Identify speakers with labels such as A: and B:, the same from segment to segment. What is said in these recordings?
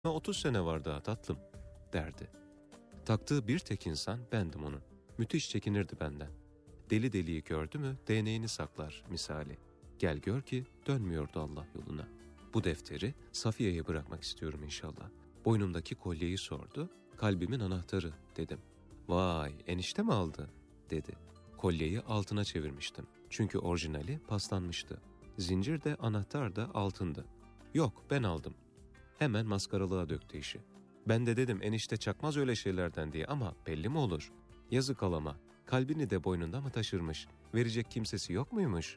A: 30 sene var daha tatlım derdi. Taktığı bir tek insan bendim onun. Müthiş çekinirdi benden. Deli deliyi gördü mü değneğini saklar misali. Gel gör ki dönmüyordu Allah yoluna. Bu defteri Safiye'ye bırakmak istiyorum inşallah. Boynumdaki kolyeyi sordu. Kalbimin anahtarı dedim. Vay enişte mi aldı dedi. Kolyeyi altına çevirmiştim. Çünkü orijinali paslanmıştı. Zincir de anahtar da altındı. Yok ben aldım. Hemen maskaralığa döktü işi. Ben de dedim enişte çakmaz öyle şeylerden diye ama belli mi olur? Yazık alama. Kalbini de boynunda mı taşırmış? Verecek kimsesi yok muymuş?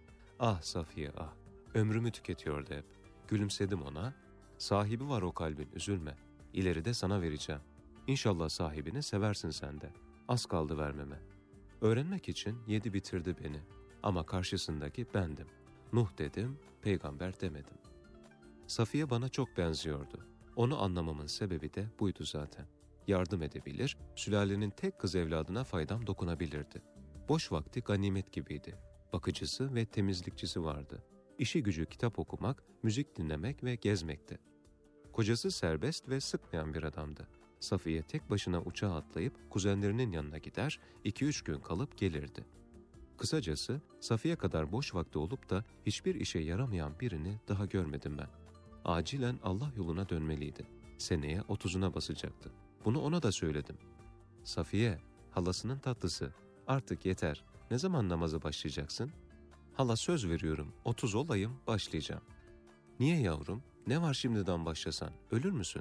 A: Ah Safiye ah. Ömrümü tüketiyordu hep. Gülümsedim ona. Sahibi var o kalbin üzülme. İleride sana vereceğim. İnşallah sahibini seversin sen de. Az kaldı vermeme. Öğrenmek için yedi bitirdi beni. Ama karşısındaki bendim. Nuh dedim, peygamber demedim. Safiye bana çok benziyordu. Onu anlamamın sebebi de buydu zaten. Yardım edebilir, sülalenin tek kız evladına faydam dokunabilirdi. Boş vakti ganimet gibiydi. Bakıcısı ve temizlikçisi vardı. İşi gücü kitap okumak, müzik dinlemek ve gezmekti. Kocası serbest ve sıkmayan bir adamdı. Safiye tek başına uçağa atlayıp kuzenlerinin yanına gider, 2-3 gün kalıp gelirdi. Kısacası Safiye kadar boş vakti olup da hiçbir işe yaramayan birini daha görmedim ben. Acilen Allah yoluna dönmeliydi. Seneye 30'una basacaktı. Bunu ona da söyledim. Safiye, halasının tatlısı. Artık yeter. Ne zaman namaza başlayacaksın? Hala söz veriyorum, 30 olayım, başlayacağım. Niye yavrum? Ne var şimdiden başlasan? Ölür müsün?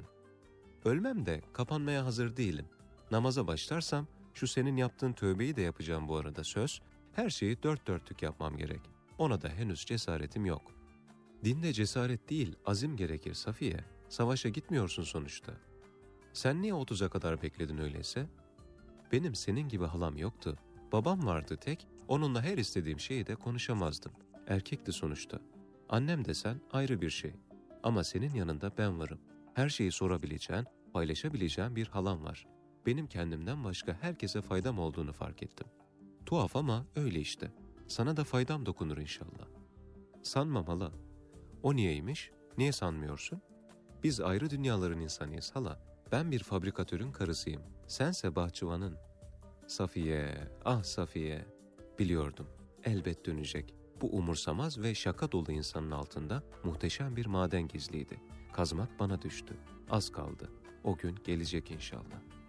A: Ölmem de kapanmaya hazır değilim. Namaza başlarsam şu senin yaptığın tövbeyi de yapacağım bu arada söz. Her şeyi dört dörtlük yapmam gerek. Ona da henüz cesaretim yok. Dinde cesaret değil, azim gerekir Safiye. Savaşa gitmiyorsun sonuçta. Sen niye 30'a kadar bekledin öyleyse? Benim senin gibi halam yoktu. Babam vardı tek, onunla her istediğim şeyi de konuşamazdım. Erkekti sonuçta. Annem desen ayrı bir şey. Ama senin yanında ben varım. Her şeyi sorabileceğin, paylaşabileceğin bir halam var. Benim kendimden başka herkese faydam olduğunu fark ettim. Tuhaf ama öyle işte. Sana da faydam dokunur inşallah. Sanmam hala. O niyeymiş? Niye sanmıyorsun? Biz ayrı dünyaların insanıyız hala. Ben bir fabrikatörün karısıyım. Sense bahçıvanın. Safiye, ah Safiye. Biliyordum. Elbet dönecek. Bu umursamaz ve şaka dolu insanın altında muhteşem bir maden gizliydi. Kazmak bana düştü. Az kaldı. O gün gelecek inşallah.